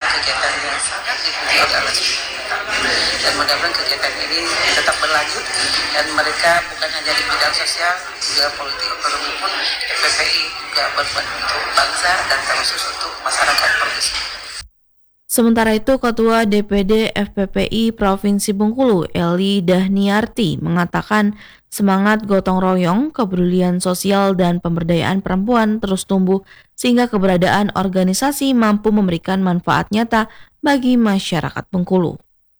kegiatan yang sangat dipuji oleh Allah Subhanahu wa Ta'ala. Dan mudah-mudahan kegiatan ini tetap berlanjut dan mereka bukan hanya di bidang sosial, juga politik ekonomi pun FPPI juga berbuat untuk bangsa dan terkhusus untuk masyarakat provinsi. Sementara itu, Ketua DPD FPPI Provinsi Bengkulu, Eli Dahniarti, mengatakan semangat gotong royong, kepedulian sosial, dan pemberdayaan perempuan terus tumbuh sehingga keberadaan organisasi mampu memberikan manfaat nyata bagi masyarakat Bengkulu.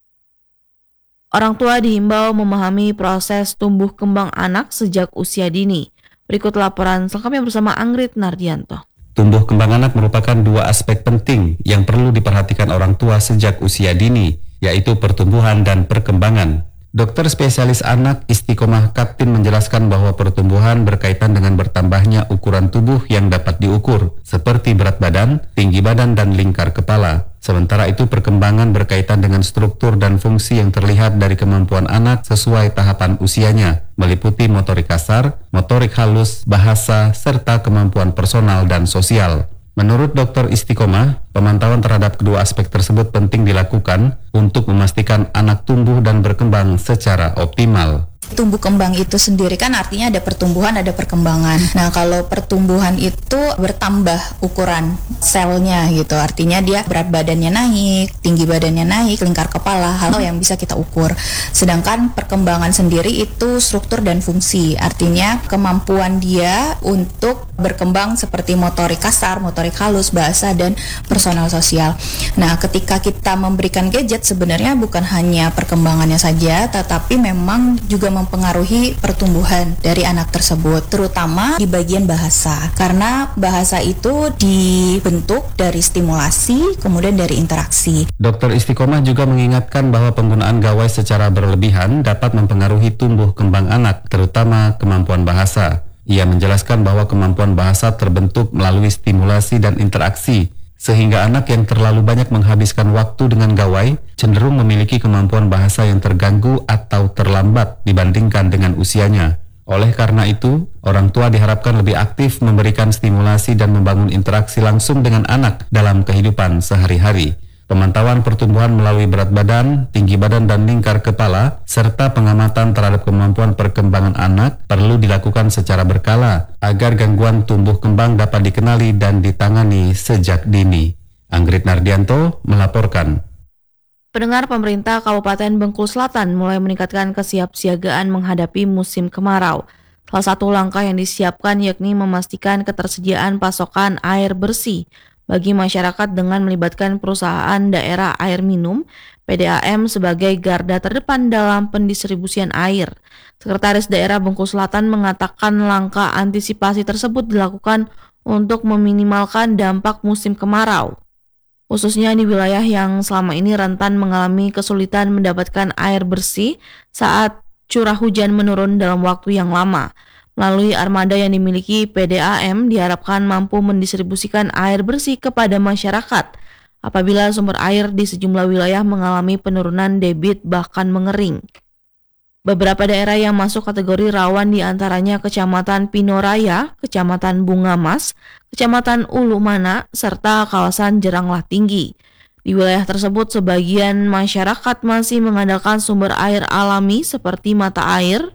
Orang tua dihimbau memahami proses tumbuh kembang anak sejak usia dini. Berikut laporan selengkapnya bersama Anggrit Nardianto. Tumbuh kembang anak merupakan dua aspek penting yang perlu diperhatikan orang tua sejak usia dini, yaitu pertumbuhan dan perkembangan. Dokter spesialis anak Istiqomah Kaptin menjelaskan bahwa pertumbuhan berkaitan dengan bertambahnya ukuran tubuh yang dapat diukur, seperti berat badan, tinggi badan, dan lingkar kepala. Sementara itu perkembangan berkaitan dengan struktur dan fungsi yang terlihat dari kemampuan anak sesuai tahapan usianya, meliputi motorik kasar, motorik halus, bahasa, serta kemampuan personal dan sosial. Menurut Dr. Istiqomah, pemantauan terhadap kedua aspek tersebut penting dilakukan untuk memastikan anak tumbuh dan berkembang secara optimal. Tumbuh kembang itu sendiri kan artinya ada pertumbuhan, ada perkembangan. Nah, kalau pertumbuhan itu bertambah ukuran selnya gitu. Artinya dia berat badannya naik, tinggi badannya naik, lingkar kepala, hal yang bisa kita ukur. Sedangkan perkembangan sendiri itu struktur dan fungsi. Artinya kemampuan dia untuk berkembang seperti motorik kasar, motorik halus, bahasa, dan personal sosial. Nah, ketika kita memberikan gadget sebenarnya bukan hanya perkembangannya saja, tetapi memang juga mempengaruhi pertumbuhan dari anak tersebut, terutama di bagian bahasa. Karena bahasa itu dibentuk dari stimulasi, kemudian dari interaksi. Dr. Istiqomah juga mengingatkan bahwa penggunaan gawai secara berlebihan dapat mempengaruhi tumbuh kembang anak, terutama kemampuan bahasa. Ia menjelaskan bahwa kemampuan bahasa terbentuk melalui stimulasi dan interaksi, sehingga anak yang terlalu banyak menghabiskan waktu dengan gawai cenderung memiliki kemampuan bahasa yang terganggu atau terlambat dibandingkan dengan usianya. Oleh karena itu, orang tua diharapkan lebih aktif memberikan stimulasi dan membangun interaksi langsung dengan anak dalam kehidupan sehari-hari. Pemantauan pertumbuhan melalui berat badan, tinggi badan, dan lingkar kepala, serta pengamatan terhadap kemampuan perkembangan anak perlu dilakukan secara berkala agar gangguan tumbuh kembang dapat dikenali dan ditangani sejak dini. Anggrit Nardianto melaporkan. Pendengar, pemerintah Kabupaten Bengkulu Selatan mulai meningkatkan kesiapsiagaan menghadapi musim kemarau. Salah satu langkah yang disiapkan yakni memastikan ketersediaan pasokan air bersih bagi masyarakat dengan melibatkan perusahaan daerah air minum (PDAM) sebagai garda terdepan dalam pendistribusian air. Sekretaris Daerah Bengkulu Selatan mengatakan langkah antisipasi tersebut dilakukan untuk meminimalkan dampak musim kemarau, khususnya di wilayah yang selama ini rentan mengalami kesulitan mendapatkan air bersih saat curah hujan menurun dalam waktu yang lama. Melalui armada yang dimiliki PDAM diharapkan mampu mendistribusikan air bersih kepada masyarakat apabila sumber air di sejumlah wilayah mengalami penurunan debit bahkan mengering. Beberapa daerah yang masuk kategori rawan diantaranya Kecamatan Pinoraya, Kecamatan Bunga Mas, Kecamatan Ulu Mana, serta kawasan Jeranglah Tinggi. Di wilayah tersebut sebagian masyarakat masih mengandalkan sumber air alami seperti mata air,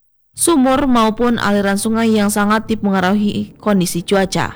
sumur maupun aliran sungai yang sangat dipengaruhi kondisi cuaca.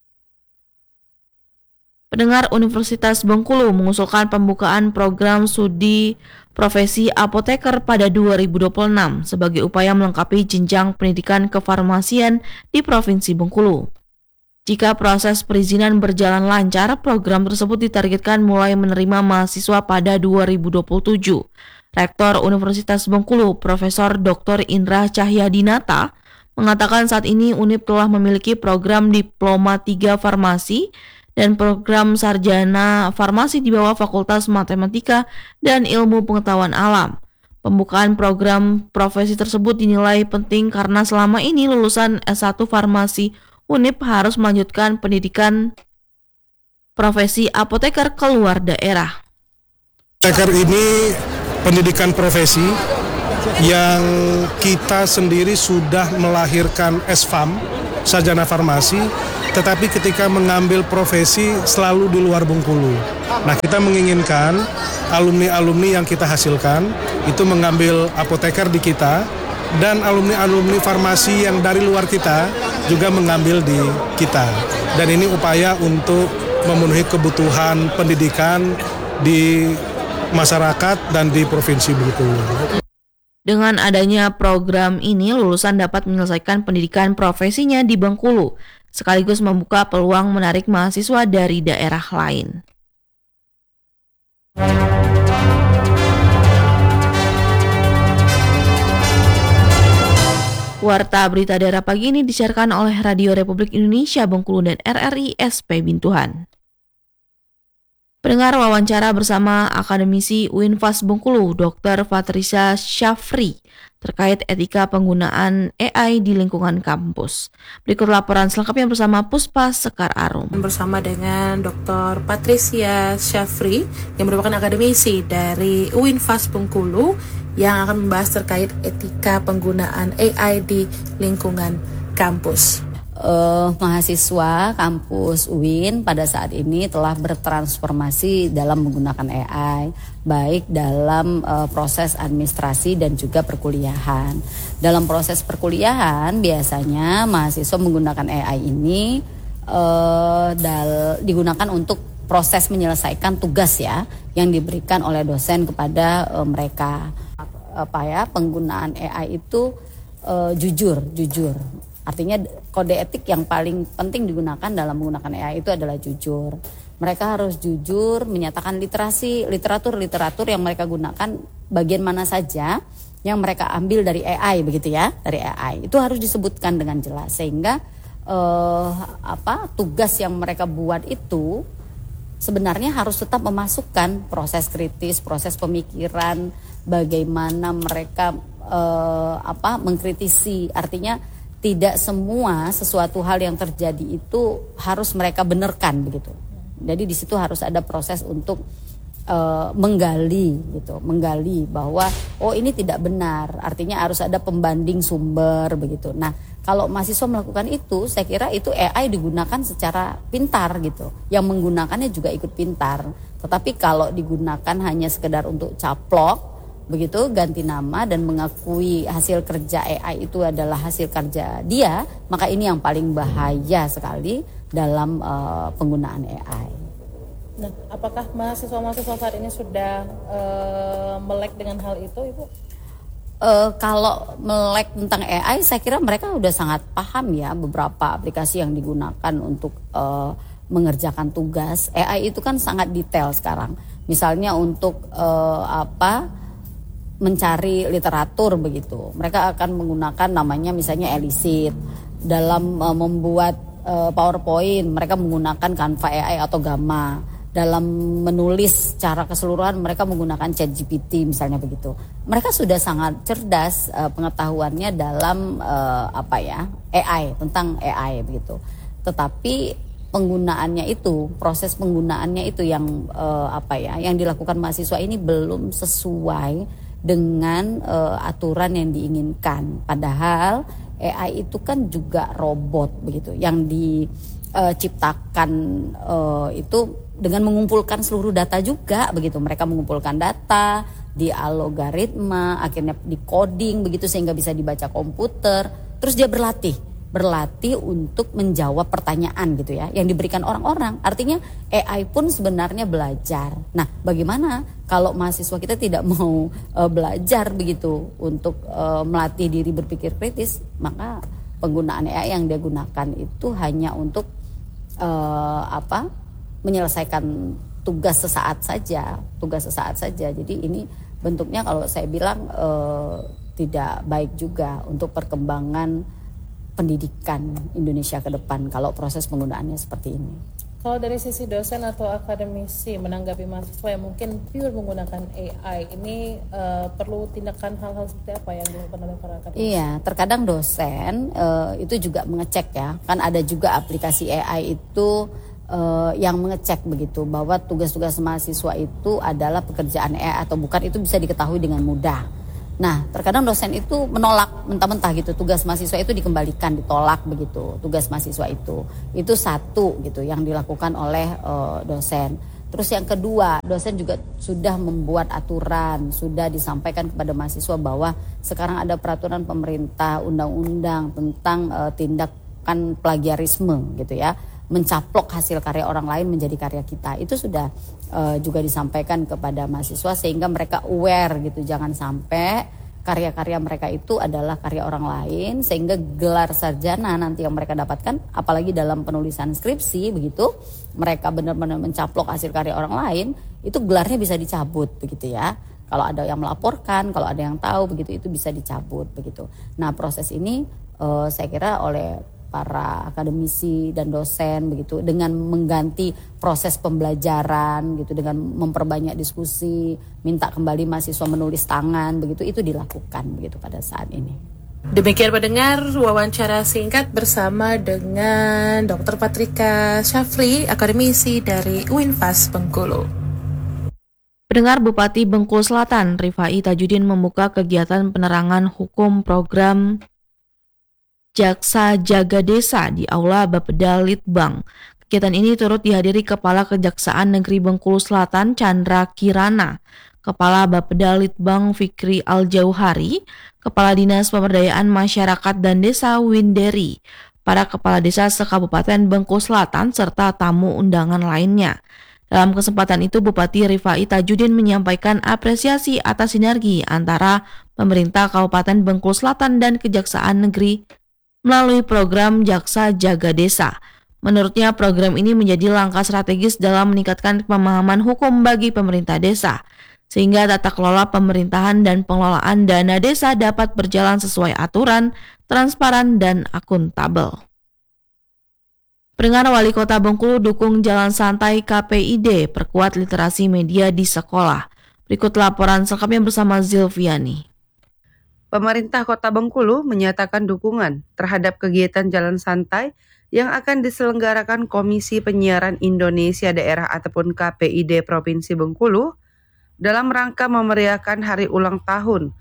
Pendengar, Universitas Bengkulu mengusulkan pembukaan program studi profesi apoteker pada 2026 sebagai upaya melengkapi jenjang pendidikan kefarmasian di Provinsi Bengkulu. Jika proses perizinan berjalan lancar, program tersebut ditargetkan mulai menerima mahasiswa pada 2027. Rektor Universitas Bengkulu, Profesor Dr. Indra Cahyadinata, mengatakan saat ini UNIP telah memiliki program Diploma 3 Farmasi dan program Sarjana Farmasi di bawah Fakultas Matematika dan Ilmu Pengetahuan Alam. Pembukaan program profesi tersebut dinilai penting karena selama ini lulusan S1 Farmasi UNIP harus melanjutkan pendidikan profesi apoteker ke luar daerah. Apoteker ini pendidikan profesi yang kita sendiri sudah melahirkan SFAM, Sarjana Farmasi, tetapi ketika mengambil profesi selalu di luar Bengkulu. Nah, kita menginginkan alumni-alumni yang kita hasilkan itu mengambil apoteker di kita, dan alumni-alumni farmasi yang dari luar kita juga mengambil di kita. Dan ini upaya untuk memenuhi kebutuhan pendidikan di masyarakat dan di Provinsi Bengkulu. Dengan adanya program ini, lulusan dapat menyelesaikan pendidikan profesinya di Bengkulu, sekaligus membuka peluang menarik mahasiswa dari daerah lain. Warta Berita Daerah pagi ini disiarkan oleh Radio Republik Indonesia Bengkulu dan RRI SP Bintuhan. Pendengar, wawancara bersama akademisi UINFAS Bengkulu, Dr. Patricia Syafri, terkait etika penggunaan AI di lingkungan kampus. Berikut laporan selengkapnya bersama Puspa Sekar Arum. Bersama dengan Dr. Patricia Syafri, yang merupakan akademisi dari UINFAS Bengkulu, yang akan membahas terkait etika penggunaan AI di lingkungan kampus. Mahasiswa kampus UIN pada saat ini telah bertransformasi dalam menggunakan AI, baik dalam proses administrasi dan juga perkuliahan. Dalam proses perkuliahan biasanya mahasiswa menggunakan AI ini digunakan untuk proses menyelesaikan tugas ya yang diberikan oleh dosen kepada mereka. Penggunaan AI itu jujur. Artinya kode etik yang paling penting digunakan dalam menggunakan AI itu adalah jujur. Mereka harus jujur menyatakan literatur yang mereka gunakan bagian mana saja yang mereka ambil dari AI begitu ya, dari AI. Itu harus disebutkan dengan jelas sehingga tugas yang mereka buat itu sebenarnya harus tetap memasukkan proses kritis, proses pemikiran, bagaimana mereka mengkritisi. Artinya tidak semua sesuatu hal yang terjadi itu harus mereka benarkan begitu. Jadi di situ harus ada proses untuk menggali bahwa ini tidak benar. Artinya harus ada pembanding sumber begitu. Nah, kalau mahasiswa melakukan itu, saya kira itu AI digunakan secara pintar gitu. Yang menggunakannya juga ikut pintar. Tetapi kalau digunakan hanya sekedar untuk caplok begitu, ganti nama dan mengakui hasil kerja AI itu adalah hasil kerja dia, maka ini yang paling bahaya sekali dalam penggunaan AI. Nah, apakah mahasiswa-mahasiswa saat ini sudah melek dengan hal itu, Ibu? Kalau melek tentang AI, saya kira mereka sudah sangat paham ya beberapa aplikasi yang digunakan untuk mengerjakan tugas. AI itu kan sangat detail sekarang. Misalnya untuk mencari literatur begitu. Mereka akan menggunakan namanya misalnya Elicit. Dalam membuat PowerPoint mereka menggunakan Canva AI atau Gamma. Dalam menulis secara keseluruhan mereka menggunakan ChatGPT misalnya begitu. Mereka sudah sangat cerdas pengetahuannya dalam AI, tentang AI begitu. Tetapi penggunaannya itu, proses penggunaannya itu yang yang dilakukan mahasiswa ini belum sesuai dengan aturan yang diinginkan. Padahal AI itu kan juga robot begitu yang diciptakan itu dengan mengumpulkan seluruh data juga begitu. Mereka mengumpulkan data di algoritma, akhirnya di coding begitu sehingga bisa dibaca komputer. Terus dia berlatih untuk menjawab pertanyaan gitu ya yang diberikan orang-orang. Artinya AI pun sebenarnya belajar. Nah, bagaimana kalau mahasiswa kita tidak mau belajar begitu untuk melatih diri berpikir kritis, maka penggunaan AI yang dia gunakan itu hanya untuk menyelesaikan tugas sesaat saja. Jadi ini bentuknya kalau saya bilang tidak baik juga untuk perkembangan pendidikan Indonesia ke depan kalau proses penggunaannya seperti ini. Kalau dari sisi dosen atau akademisi menanggapi mahasiswa yang mungkin pure menggunakan AI ini perlu tindakan hal-hal seperti apa yang dilakukan oleh para akademisi? Iya, terkadang dosen itu juga mengecek ya, kan ada juga aplikasi AI itu yang mengecek begitu bahwa tugas-tugas mahasiswa itu adalah pekerjaan AI atau bukan, itu bisa diketahui dengan mudah. Nah, terkadang dosen itu menolak mentah-mentah gitu, tugas mahasiswa itu dikembalikan, ditolak begitu, tugas mahasiswa itu. Itu satu gitu yang dilakukan oleh dosen. Terus yang kedua, dosen juga sudah membuat aturan, sudah disampaikan kepada mahasiswa bahwa sekarang ada peraturan pemerintah, undang-undang tentang tindakan plagiarisme gitu ya, mencaplok hasil karya orang lain menjadi karya kita. Itu sudah juga disampaikan kepada mahasiswa sehingga mereka aware gitu, jangan sampai karya-karya mereka itu adalah karya orang lain sehingga gelar sarjana nanti yang mereka dapatkan, apalagi dalam penulisan skripsi begitu, mereka benar-benar mencaplok hasil karya orang lain, itu gelarnya bisa dicabut begitu ya. Kalau ada yang melaporkan, kalau ada yang tahu begitu, itu bisa dicabut begitu. Nah, proses ini saya kira oleh para akademisi dan dosen begitu, dengan mengganti proses pembelajaran gitu, dengan memperbanyak diskusi, minta kembali mahasiswa menulis tangan begitu, itu dilakukan begitu pada saat ini. Demikian pendengar wawancara singkat bersama dengan Dr. Patrika Syafri, akademisi dari Uinfas Bengkulu. Pendengar, Bupati Bengkulu Selatan Rifai Tajudin membuka kegiatan penerangan hukum program Jaksa Jaga Desa di Aula Bapeda Litbang. Kegiatan ini turut dihadiri Kepala Kejaksaan Negeri Bengkulu Selatan Chandra Kirana, Kepala Bapeda Litbang Fikri Al-Jauhari, Kepala Dinas Pemberdayaan Masyarakat dan Desa Winderi, para kepala desa se-Kabupaten Bengkulu Selatan, serta tamu undangan lainnya. Dalam kesempatan itu, Bupati Rifai Tajudin menyampaikan apresiasi atas sinergi antara pemerintah Kabupaten Bengkulu Selatan dan Kejaksaan Negeri melalui program Jaksa Jaga Desa. Menurutnya, program ini menjadi langkah strategis dalam meningkatkan pemahaman hukum bagi pemerintah desa, sehingga tata kelola pemerintahan dan pengelolaan dana desa dapat berjalan sesuai aturan, transparan, dan akuntabel. Pendengar, Wali Kota Bengkulu dukung jalan santai KPID, perkuat literasi media di sekolah. Berikut laporan selengkapnya bersama Zilviani. Pemerintah Kota Bengkulu menyatakan dukungan terhadap kegiatan jalan santai yang akan diselenggarakan Komisi Penyiaran Indonesia Daerah ataupun KPID Provinsi Bengkulu dalam rangka memeriahkan hari ulang tahun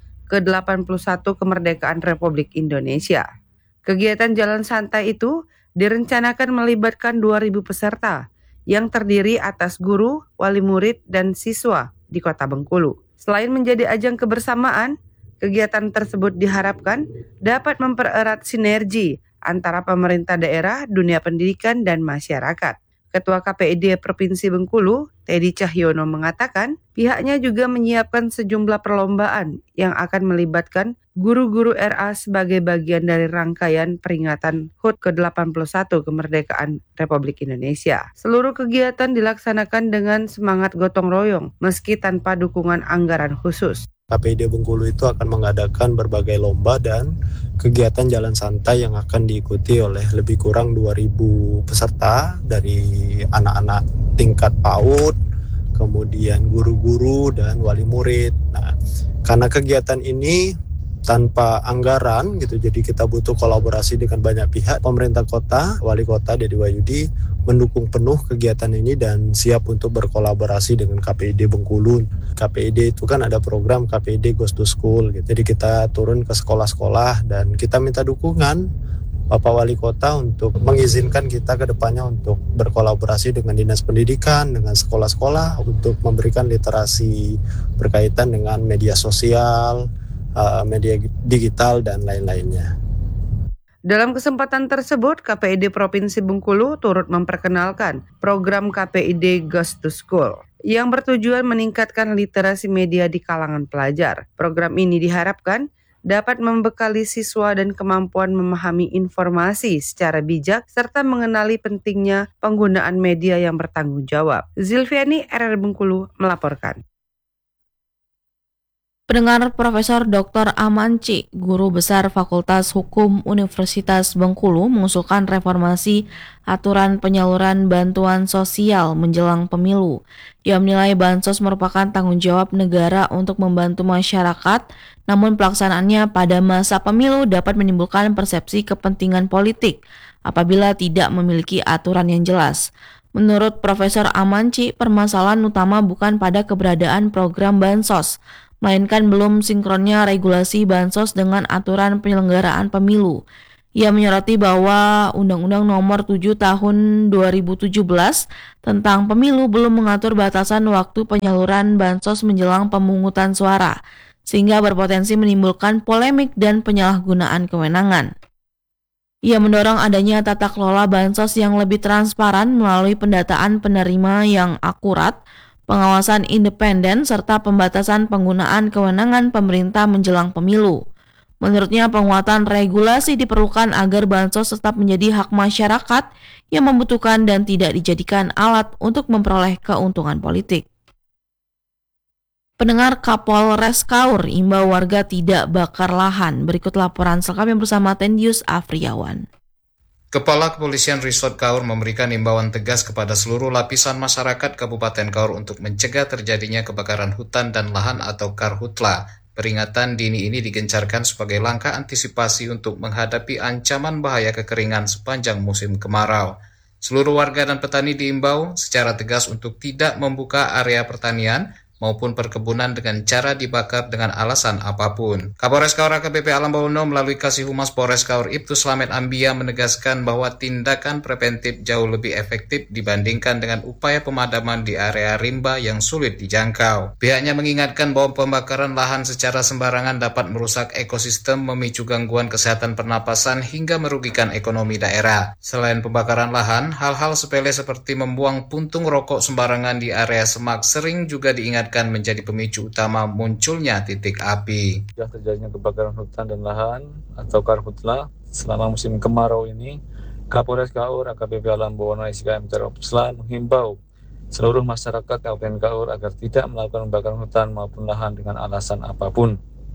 ke-81 kemerdekaan Republik Indonesia. Kegiatan jalan santai itu direncanakan melibatkan 2.000 peserta yang terdiri atas guru, wali murid, dan siswa di Kota Bengkulu. Selain menjadi ajang kebersamaan, kegiatan tersebut diharapkan dapat mempererat sinergi antara pemerintah daerah, dunia pendidikan, dan masyarakat. Ketua KPID Provinsi Bengkulu, Teddy Cahyono, mengatakan pihaknya juga menyiapkan sejumlah perlombaan yang akan melibatkan guru-guru RA sebagai bagian dari rangkaian peringatan HUT ke-81 kemerdekaan Republik Indonesia. Seluruh kegiatan dilaksanakan dengan semangat gotong royong meski tanpa dukungan anggaran khusus. KPID Bengkulu itu akan mengadakan berbagai lomba dan kegiatan jalan santai yang akan diikuti oleh lebih kurang 2.000 peserta dari anak-anak tingkat PAUD, kemudian guru-guru dan wali murid. Nah, karena kegiatan ini tanpa anggaran gitu, jadi kita butuh kolaborasi dengan banyak pihak. Pemerintah kota, wali kota Dedi Wahyudi mendukung penuh kegiatan ini dan siap untuk berkolaborasi dengan KPID Bengkulu. KPID itu kan ada program KPID Goes to School gitu. Jadi kita turun ke sekolah-sekolah dan kita minta dukungan Bapak Wali Kota untuk mengizinkan kita ke depannya untuk berkolaborasi dengan Dinas Pendidikan, dengan sekolah-sekolah untuk memberikan literasi berkaitan dengan media sosial, media digital, dan lain-lainnya. Dalam kesempatan tersebut, KPID Provinsi Bengkulu turut memperkenalkan program KPID Goes to School yang bertujuan meningkatkan literasi media di kalangan pelajar. Program ini diharapkan dapat membekali siswa dan kemampuan memahami informasi secara bijak serta mengenali pentingnya penggunaan media yang bertanggung jawab. Zilviani, RR Bengkulu, melaporkan. Pendengar, Profesor Dr. Amanci, Guru Besar Fakultas Hukum Universitas Bengkulu, mengusulkan reformasi aturan penyaluran bantuan sosial menjelang pemilu. Ia menilai bansos merupakan tanggung jawab negara untuk membantu masyarakat, namun pelaksanaannya pada masa pemilu dapat menimbulkan persepsi kepentingan politik apabila tidak memiliki aturan yang jelas. Menurut Profesor Amanci, permasalahan utama bukan pada keberadaan program bansos, melainkan belum sinkronnya regulasi bansos dengan aturan penyelenggaraan pemilu. Ia menyoroti bahwa Undang-Undang Nomor 7 Tahun 2017 tentang pemilu belum mengatur batasan waktu penyaluran bansos menjelang pemungutan suara, sehingga berpotensi menimbulkan polemik dan penyalahgunaan kewenangan. Ia mendorong adanya tata kelola bansos yang lebih transparan melalui pendataan penerima yang akurat, pengawasan independen, serta pembatasan penggunaan kewenangan pemerintah menjelang pemilu. Menurutnya, penguatan regulasi diperlukan agar bansos tetap menjadi hak masyarakat yang membutuhkan dan tidak dijadikan alat untuk memperoleh keuntungan politik. Pendengar, Kapolres Kaur imbau warga tidak bakar lahan. Berikut laporan selengkapnya bersama Tendius Afriawan. Kepala Kepolisian Resort Kaur memberikan imbauan tegas kepada seluruh lapisan masyarakat Kabupaten Kaur untuk mencegah terjadinya kebakaran hutan dan lahan atau karhutla. Peringatan dini ini digencarkan sebagai langkah antisipasi untuk menghadapi ancaman bahaya kekeringan sepanjang musim kemarau. Seluruh warga dan petani diimbau secara tegas untuk tidak membuka area pertanian maupun perkebunan dengan cara dibakar dengan alasan apapun. Kapolres Kaur AKBP Alam Bawono melalui Kasih Humas Polres Kaur Ibtu Slamet Ambia menegaskan bahwa tindakan preventif jauh lebih efektif dibandingkan dengan upaya pemadaman di area rimba yang sulit dijangkau. Pihaknya mengingatkan bahwa pembakaran lahan secara sembarangan dapat merusak ekosistem, memicu gangguan kesehatan pernapasan hingga merugikan ekonomi daerah. Selain pembakaran lahan, hal-hal sepele seperti membuang puntung rokok sembarangan di area semak sering juga diingatkan menjadi pemicu utama munculnya titik api. Sudah terjadinya kebakaran hutan dan lahan atau karhutla selama musim kemarau ini, Kapolres Kaur AKBP Alam Bawono SKM Teropsla menghimbau seluruh masyarakat Kabupaten Kaur agar tidak melakukan pembakaran hutan maupun lahan dengan alasan apapun.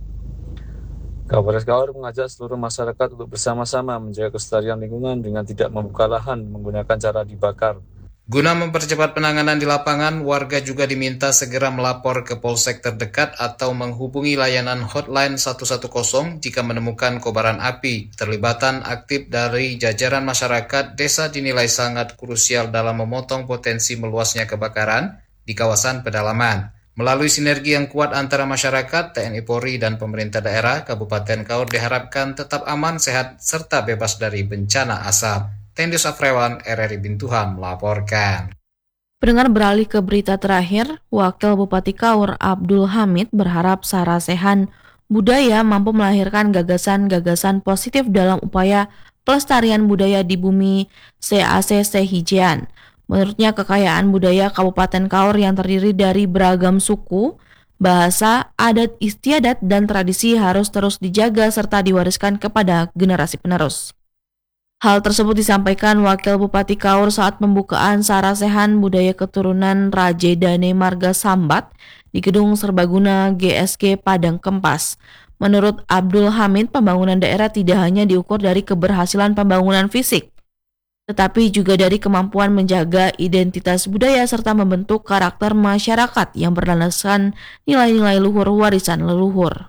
Kapolres Kaur mengajak seluruh masyarakat untuk bersama-sama menjaga kelestarian lingkungan dengan tidak membuka lahan menggunakan cara dibakar. Guna mempercepat penanganan di lapangan, warga juga diminta segera melapor ke polsek terdekat atau menghubungi layanan hotline 110 jika menemukan kobaran api. Terlibatan aktif dari jajaran masyarakat desa dinilai sangat krusial dalam memotong potensi meluasnya kebakaran di kawasan pedalaman. Melalui sinergi yang kuat antara masyarakat, TNI Polri, dan pemerintah daerah, Kabupaten Kaur diharapkan tetap aman, sehat, serta bebas dari bencana asap. Tendius Afriawan, RRI Bintuhan melaporkan. Pendengar, beralih ke berita terakhir, Wakil Bupati Kaur Abdul Hamid berharap Sarasehan Budaya mampu melahirkan gagasan-gagasan positif dalam upaya pelestarian budaya di bumi CAC Hijian. Menurutnya, kekayaan budaya Kabupaten Kaur yang terdiri dari beragam suku, bahasa, adat istiadat, dan tradisi harus terus dijaga serta diwariskan kepada generasi penerus. Hal tersebut disampaikan Wakil Bupati Kaur saat pembukaan Sarasehan Budaya Keturunan Raje Dane Marga Sambat di Gedung Serbaguna GSG Padang Kempas. Menurut Abdul Hamid, pembangunan daerah tidak hanya diukur dari keberhasilan pembangunan fisik, tetapi juga dari kemampuan menjaga identitas budaya serta membentuk karakter masyarakat yang berlandaskan nilai-nilai luhur warisan leluhur.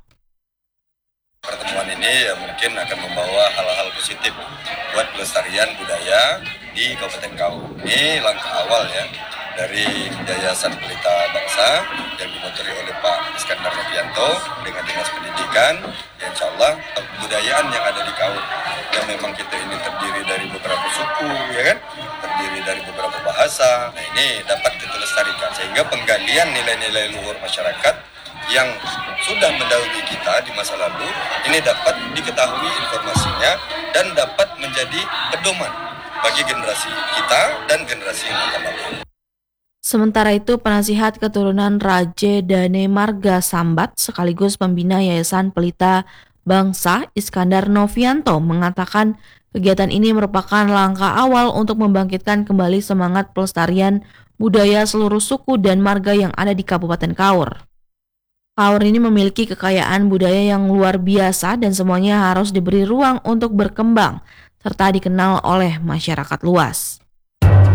Pertemuan ini mungkin akan membawa hal-hal positif buat pelestarian budaya di Kabupaten Kaur. Ini langkah awal ya dari Yayasan Pelita Bangsa yang dimotori oleh Pak Iskandar Novianto dengan Dinas Pendidikan. Ya, insya Allah kebudayaan yang ada di Kaur yang memang kita ini terdiri dari beberapa suku, ya kan, terdiri dari beberapa bahasa. Nah, ini dapat kita lestarikan sehingga penggalian nilai-nilai luhur masyarakat yang sudah mendahului kita di masa lalu ini dapat diketahui informasinya dan dapat menjadi pedoman bagi generasi kita dan generasi yang akan datang. Sementara itu, penasihat keturunan Raje Dane Marga Sambat sekaligus pembina Yayasan Pelita Bangsa Iskandar Novianto mengatakan kegiatan ini merupakan langkah awal untuk membangkitkan kembali semangat pelestarian budaya seluruh suku dan marga yang ada di Kabupaten Kaur. Kaur ini memiliki kekayaan budaya yang luar biasa dan semuanya harus diberi ruang untuk berkembang serta dikenal oleh masyarakat luas.